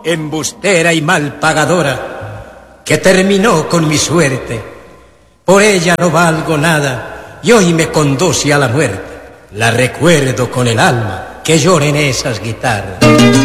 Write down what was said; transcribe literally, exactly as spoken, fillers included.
embustera y mal pagadora, que terminó con mi suerte. Por ella no valgo nada y hoy me conduce a la muerte. La recuerdo con el alma que llora en esas guitarras.